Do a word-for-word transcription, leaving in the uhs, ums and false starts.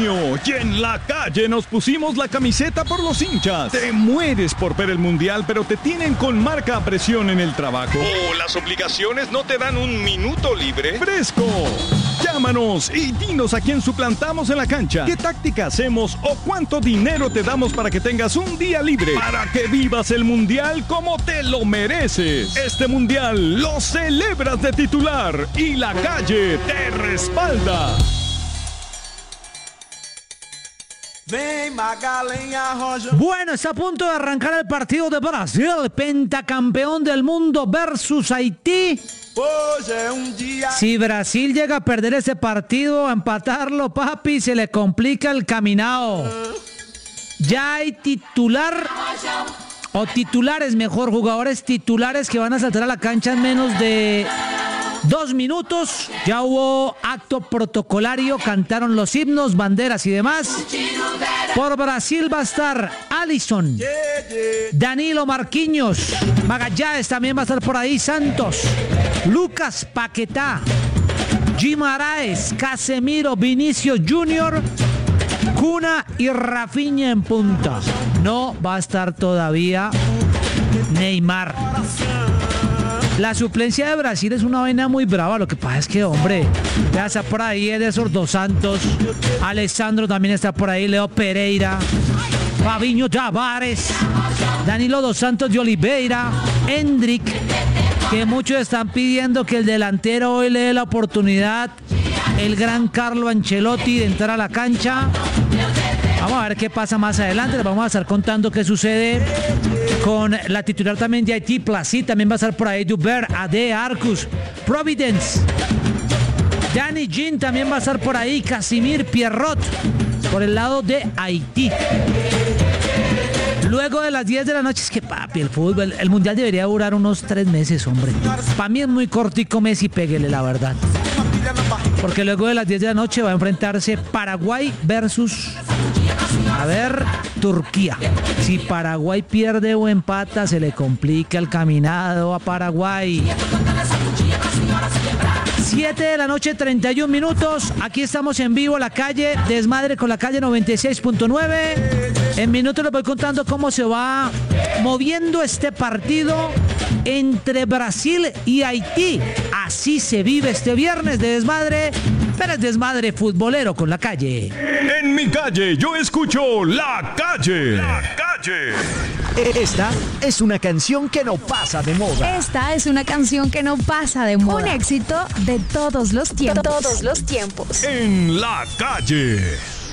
junio y en la calle nos pusimos la camiseta por los hinchas. Te mueres por ver el mundial, pero te tienen con marca a presión en el trabajo. ¿O las obligaciones no te dan un minuto libre? ¡Fresco! Llámanos y dinos a quién suplantamos en la cancha, qué táctica hacemos o cuánto dinero te damos para que tengas un día libre, para que vivas el mundial como te lo mereces. Este mundial lo celebras de titular y la calle te respalda. Bueno, está a punto de arrancar el partido de Brasil, pentacampeón del mundo versus Haití. Si Brasil llega a perder ese partido, a empatarlo, papi, se le complica el caminado. Ya hay titular, o titulares mejor, jugadores titulares que van a saltar a la cancha en menos de dos minutos. Ya hubo acto protocolario, cantaron los himnos, banderas y demás. Por Brasil va a estar Alisson, Danilo, Marquinhos, Magallanes también va a estar por ahí, Santos, Lucas Paquetá, Guimaraes, Casemiro, Vinicius Junior, Cuna y Rafinha en punta. No va a estar todavía Neymar. La suplencia de Brasil es una vaina muy brava. Lo que pasa es que, hombre, ya está por ahí Ederson dos Santos, Alessandro también está por ahí, Leo Pereira, Fabinho Tavares, Danilo dos Santos de Oliveira, Endrick, que muchos están pidiendo que el delantero hoy le dé la oportunidad, el gran Carlo Ancelotti, de entrar a la cancha. Vamos a ver qué pasa más adelante. Les vamos a estar contando qué sucede con la titular también de Haití, Placid. También va a estar por ahí Dubert, Ade, Arcus, Providence. Danny Jean también va a estar por ahí. Casimir, Pierrot, por el lado de Haití. Luego de las diez de la noche, es que papi, el fútbol, el mundial debería durar unos tres meses, hombre. Para mí es muy cortico, Messi, péguele, la verdad. Porque luego de las diez de la noche va a enfrentarse Paraguay versus, a ver, Turquía. Si Paraguay pierde o empata, se le complica el caminado a Paraguay. siete de la noche, treinta y un minutos. Aquí estamos en vivo, la calle Desmadre con la calle noventa y seis punto nueve. En minutos les voy contando cómo se va moviendo este partido entre Brasil y Haití. Así se vive este viernes de desmadre, pero es desmadre futbolero con la calle. En mi calle yo escucho la calle. La calle. Esta es una canción que no pasa de moda. Esta es una canción que no pasa de moda. Un éxito de todos los tiempos. Todos los tiempos. En la calle.